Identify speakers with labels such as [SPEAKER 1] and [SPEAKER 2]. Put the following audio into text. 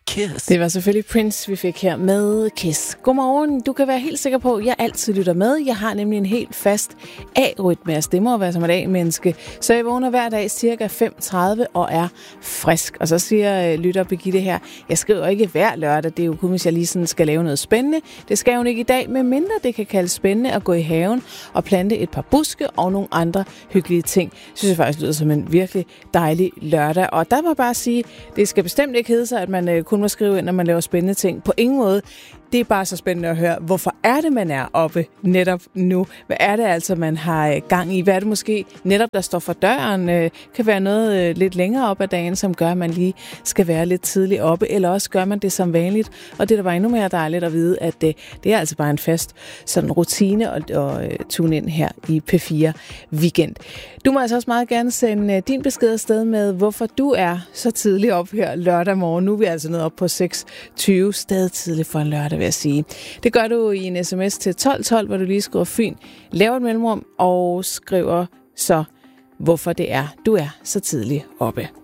[SPEAKER 1] Kiss.
[SPEAKER 2] Det var selvfølgelig Prince, vi fik her med Kiss. Godmorgen. Du kan være helt sikker på, at jeg altid lytter med. Jeg har nemlig en helt fast A-rytme. Altså, det må være som et A-menneske. Så jeg vågner hver dag cirka 5:30 og er frisk. Og så siger lytter Birgitte her, jeg skriver ikke hver lørdag. Det er jo kun, hvis jeg lige sådan skal lave noget spændende. Det skal hun ikke i dag, med mindre det kan kaldes spændende at gå i haven og plante et par buske og nogle andre hyggelige ting. Det synes jeg faktisk lyder som en virkelig dejlig lørdag. Og der må jeg bare sige, det skal bestemt ikke hedde sig, at man kun må skrive ind, når man laver spændende ting. På ingen måde. Det er bare så spændende at høre, hvorfor er det, man er oppe netop nu? Hvad er det altså, man har gang i? Hvad er det måske netop, der står for døren? Kan være noget lidt længere op ad dagen, som gør, at man lige skal være lidt tidligt oppe, eller også gør man det som vanligt. Og det, der var endnu mere dejligt at vide, at det er altså bare en fast sådan rutine at tune ind her i P4 Weekend. Du må altså også meget gerne sende din besked afsted med, hvorfor du er så tidligt op her lørdag morgen. Nu er vi altså nået op på 6:20, stadig tidligt for en lørdag, vil jeg sige. Det gør du i en sms til 1212, hvor du lige skriver Fyn, laver et mellemrum og skriver så, hvorfor det er, du er så tidligt oppe.